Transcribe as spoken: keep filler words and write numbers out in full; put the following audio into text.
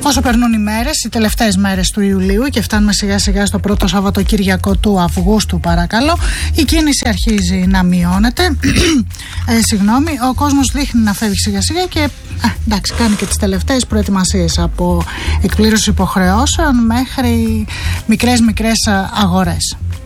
Όσο περνούν οι μέρες, οι τελευταίες μέρες του Ιουλίου και φτάνουμε σιγά σιγά στο πρώτο Σαββατοκύριακο του Αυγούστου, παρακαλώ, η κίνηση αρχίζει να μειώνεται. ε, συγγνώμη, ο κόσμος δείχνει να φεύγει σιγά σιγά και ε, εντάξει, κάνει και τις τελευταίες προετοιμασίες, από εκπλήρωση υποχρεώσεων μέχρι μικρές μικρές αγορές.